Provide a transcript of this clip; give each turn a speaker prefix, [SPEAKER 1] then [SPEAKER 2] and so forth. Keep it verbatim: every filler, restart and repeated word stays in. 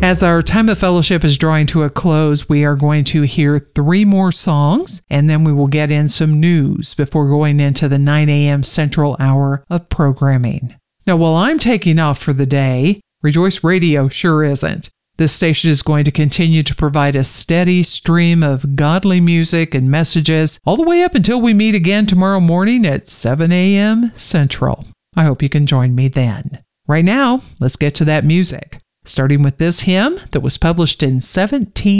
[SPEAKER 1] As our time of fellowship is drawing to a close, we are going to hear three more songs, and then we will get in some news before going into the nine a.m. Central hour of programming. Now, while I'm taking off for the day, Rejoice Radio sure isn't. This station is going to continue to provide a steady stream of godly music and messages all the way up until we meet again tomorrow morning at seven a.m. Central. I hope you can join me then. Right now, let's get to that music, starting with this hymn that was published in seventeen